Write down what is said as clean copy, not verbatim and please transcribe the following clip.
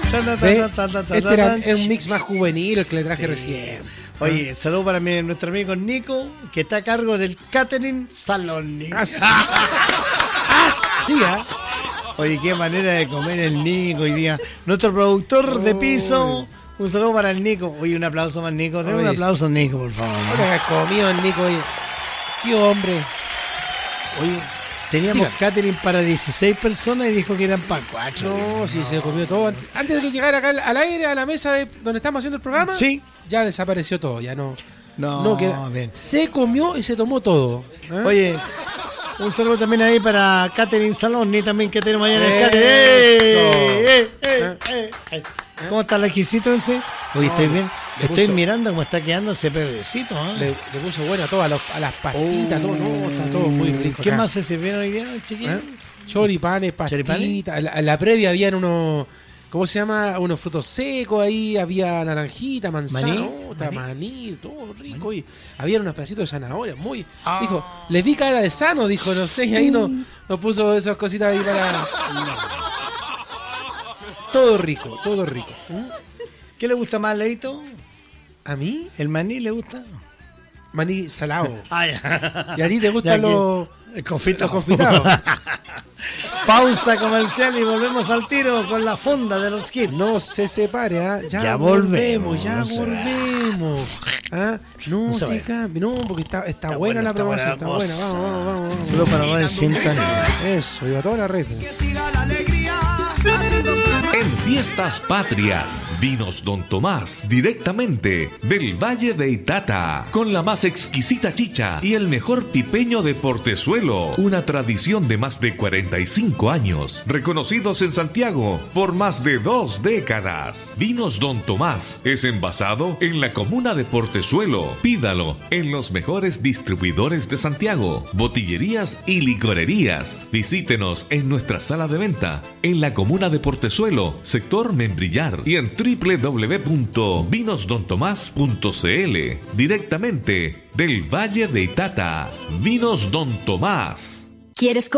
Este era un mix más juvenil, el que le traje recién. Oye, saludo para nuestro amigo Nico, que está a cargo del catering Salón. Así, Oye, qué manera de comer el Nico hoy día. Nuestro productor de piso, un saludo para el Nico. Oye, un aplauso más, Nico. Dame un aplauso al Nico, por favor. Ahora que comido el Nico, oye. Qué hombre. Oye, teníamos catering para 16 personas y dijo que eran para 4. No, sí, se comió todo. Antes de que llegara acá al aire, a la mesa donde estamos haciendo el programa, sí, ya desapareció todo, ya no. No queda. Bien. Se comió y se tomó todo. Oye, un saludo también ahí para Catering Salón, ni también que tenemos allá en el catering. ¿Cómo está el exquisito ese? Oye, estoy bien. Estoy mirando cómo está quedando ese pedacito. Le puso buena todo a las pastitas, todo, no, está todo muy rico. ¿Qué más se sirvieron hoy día, chiquillos? Choripanes, pastitas. En la previa habían unos, ¿cómo se llama? Unos frutos secos ahí, había naranjita, manzana, maní, todo rico. Y había unos pedacitos de zanahoria, muy. Dijo, les vi cara de sano, dijo, no sé, y ahí no puso esas cositas ahí para. Todo rico, todo rico. ¿Qué le gusta más, Leito? ¿A mí? ¿El maní le gusta? Maní salado. Ya. ¿Y a ti te gustan los confitados? Pausa comercial y volvemos al tiro con la fonda de los hits. No se separe, ¿ah? Ya volvemos. ¿Ah? No se cambie, no, porque está buena la programación, está buena. Vamos. Solo para no decir eso, iba toda la red. En Fiestas Patrias, Vinos Don Tomás, directamente del Valle de Itata, con la más exquisita chicha y el mejor pipeño de Portezuelo, una tradición de más de 45 años, reconocidos en Santiago por más de 2 décadas. Vinos Don Tomás es envasado en la comuna de Portezuelo. Pídalo en los mejores distribuidores de Santiago, botillerías y licorerías. Visítenos en nuestra sala de venta en la comuna de Portezuelo, sector Membrillar, y en www.vinosdontomás.cl, directamente del Valle de Itata. Vinos Don Tomás. ¿Quieres